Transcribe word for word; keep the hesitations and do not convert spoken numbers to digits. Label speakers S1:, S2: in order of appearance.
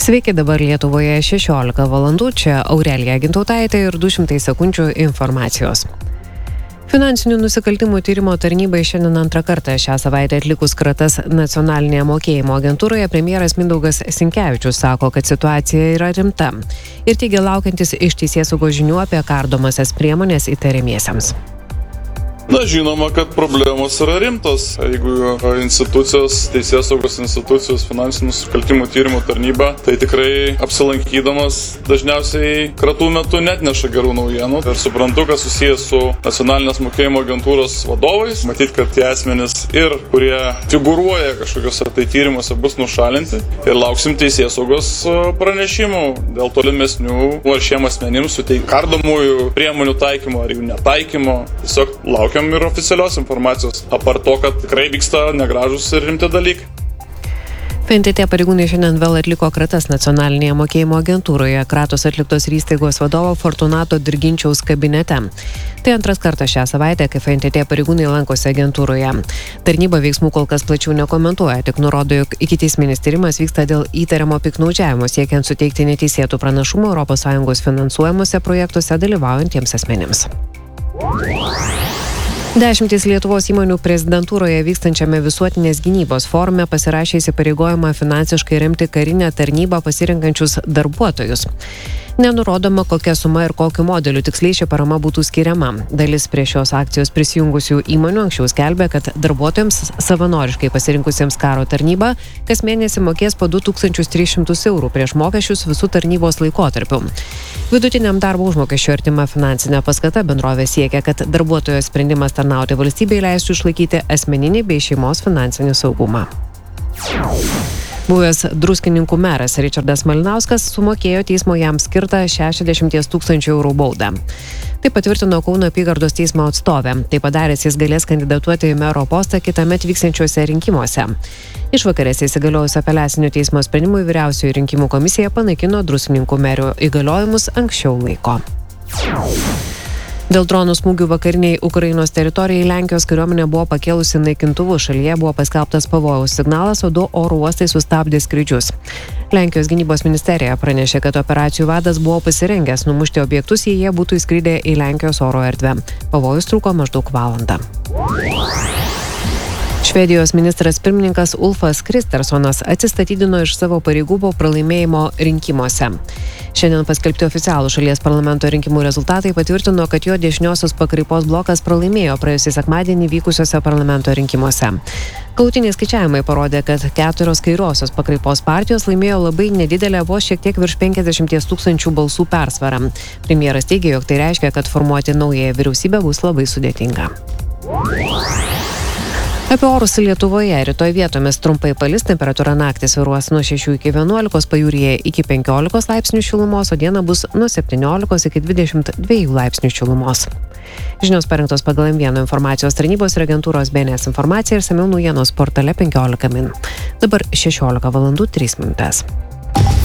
S1: Sveiki, dabar Lietuvoje šešiolika valandų, čia Aurelija Gintautaitė ir du šimtai sekundžių informacijos. Finansinių nusikaltimų tyrimo tarnybai šiandien antrą kartą šią savaitę atlikus kratas nacionalinėje mokėjimo agentūroje premjeras Mindaugas Sinkevičius sako, kad situacija yra rimta ir teigia laukiantis iš teisėsaugos žinių apie kardomasias priemonės įtariamiesiems.
S2: Na, žinoma, kad problemos yra rimtos. Jeigu institucijos, teisėsaugos institucijos, finansinių nusikaltimų tyrimo tarnyba, tai tikrai apsilankydamas dažniausiai kratų metu net neša gerų naujienų. Ir suprantu, kad susijęs su nacionalinės mokėjimo agentūros vadovais. Matyt, kad tie asmenys ir kurie figūruoja kažkokiuose tai tyrimuose bus nušalinti. Ir lauksim teisėsaugos pranešimų dėl tolimesnių ar šiem asmenims suteikti kardomųjų priemonių taikymo ar jų netaikymo. Tiesiog laukiam ir oficialios informacijos, apart to, kad tikrai vyksta negražūs ir rimti dalykai.
S1: F N T T pareigūnai šiandien vėl atliko kratas nacionalinėje mokėjimo agentūroje. Kratos atliktos ir įstaigos vadovo Fortunato Dirginčiaus kabinete. Tai antras kartas šią savaitę, kai F N T T pareigūnai lankosi agentūroje. Tarnyba veiksmų kol kas plačiau nekomentuoja, tik nurodo, jog ikiteisminis tyrimas vyksta dėl įtariamo piktnaudžiavimo, siekiant suteikti neteisėtų pranašumų Europos Sąjungos finansuojamuose projektuose dalyvaujantiems asmenims. Dešimtys Lietuvos įmonių prezidentūroje vykstančiame visuotinės gynybos forume pasirašė įsipareigojimą finansiškai remti karinę tarnybą pasirenkančius darbuotojus. Nenurodoma, kokia suma ir kokiu modeliu tiksliai ši parama būtų skiriama. Dalis prie šios akcijos prisijungusių įmonių anksčiau skelbė, kad darbuotojams savanoriškai pasirinkusiems karo tarnybą kas mėnesį mokės po du tūkstančius tris šimtus eurų prieš mokesčius visų tarnybos laikotarpių. Vidutiniam darbo užmokesčio artima finansinė paskata bendrovė siekia, kad darbuotojo sprendimas tarnauti valstybei leistų išlaikyti asmeninį bei šeimos finansinį saugumą. Buvęs Druskininkų meras Ričardas Malinauskas sumokėjo teismo jam skirtą šešiasdešimt tūkstančių eurų baudą. Tai patvirtino Kauno apygardos teismo atstovė. Tai padaręs jis galės kandidatuoti į mero postą kitąmet vyksiančiuose rinkimuose. Išvakarėse įsigaliojus apeliacinio teismo sprendimui vyriausioji rinkimų komisija panaikino Druskininkų merio įgaliojimus anksčiau laiko. Dėl dronų smūgių vakariniai Ukrainos teritorijai Lenkijos kariuomenė buvo pakėlusi naikintuvų, šalyje buvo paskelbtas pavojaus signalas, o du oro uostai sustabdė skrydžius. Lenkijos gynybos ministerija pranešė, kad operacijų vadas buvo pasirengęs numušti objektus, jei jie būtų įskridę į Lenkijos oro erdvę. Pavojus truko maždaug valandą. Švedijos ministras pirmininkas Ulfas Kristersonas atsistatydino iš savo pareigų po pralaimėjimo rinkimuose. Šiandien paskelbti oficialų šalies parlamento rinkimų rezultatai patvirtino, kad jo dešiniosios pakraipos blokas pralaimėjo praėjusį sekmadienį vykusiuose parlamento rinkimuose. Galutiniai skaičiavimai parodė, kad keturios kairiosios pakraipos partijos laimėjo labai nedidelę, vos šiek tiek virš penkiasdešimt tūkstančių balsų persvarą. Premjeras teigia, jog tai reiškia, kad formuoti naująją vyriausybę bus labai sudėtinga. Apie orus Lietuvoje. Rytoj vietomis trumpai palis, temperatūra naktį svyruos nuo šešių iki vienuolikos, pajūryje iki penkiolikos laipsnių šilumos, o diena bus nuo septyniolikos iki dvidešimt dviejų laipsnių šilumos. Žinios parengtos pagal M vienas informacijos tarnybos ir agentūros B N S informaciją ir išsamiau naujienos portale penkiolika min. Dabar šešiolika valandų trys minutės.